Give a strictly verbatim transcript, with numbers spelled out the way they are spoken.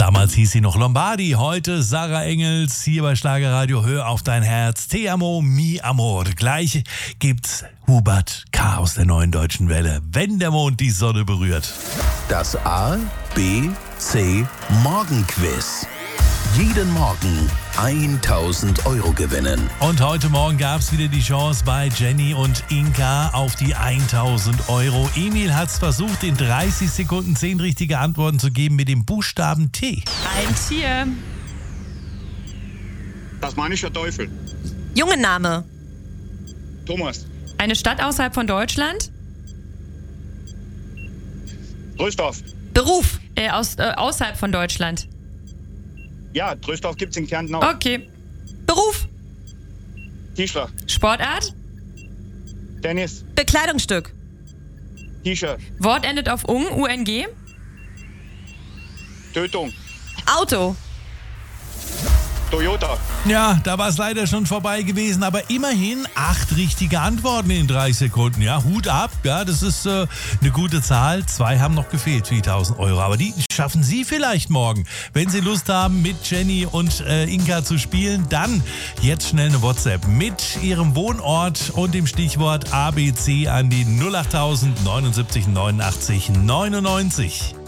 Damals hieß sie noch Lombardi, heute Sarah Engels, hier bei Schlagerradio. Hör auf dein Herz, Te amo, mi amor. Gleich gibt's Hubert K. aus der Neuen Deutschen Welle, wenn der Mond die Sonne berührt. Das A, B, C Morgenquiz. Jeden Morgen tausend Euro gewinnen. Und heute Morgen gab es wieder die Chance bei Jenny und Inka auf die tausend Euro. Emil hat es versucht, in dreißig Sekunden zehn richtige Antworten zu geben mit dem Buchstaben T. Ein Tier. Tasmanischer Teufel. Jungenname. Thomas. Eine Stadt außerhalb von Deutschland? Trösdorf. Beruf. Äh, aus, äh, außerhalb von Deutschland. Ja, Trösdorf gibt's in Kärnten auch. Okay. Beruf. Tischler. Sportart? Tennis. Bekleidungsstück. T-Shirt. Wort endet auf ung, U N G? Tötung. Auto. Toyota. Ja, da war es leider schon vorbei gewesen, aber immerhin acht richtige Antworten in drei Sekunden. Ja, Hut ab, ja, das ist äh, eine gute Zahl. Zwei haben noch gefehlt für die tausend Euro, aber die schaffen Sie vielleicht morgen. Wenn Sie Lust haben, mit Jenny und äh, Inka zu spielen, dann jetzt schnell eine WhatsApp mit Ihrem Wohnort und dem Stichwort A B C an die null acht null null neunundsiebzig neunundachtzig neunundneunzig.